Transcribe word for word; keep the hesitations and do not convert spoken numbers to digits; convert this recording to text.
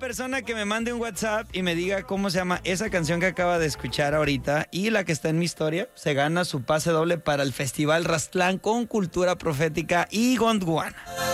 persona que me mande un WhatsApp y me diga cómo se llama esa canción que acaba de escuchar ahorita y la que está en mi historia, se gana su pase doble para el Festival Rastlán con Cultura Profética y Gondwana.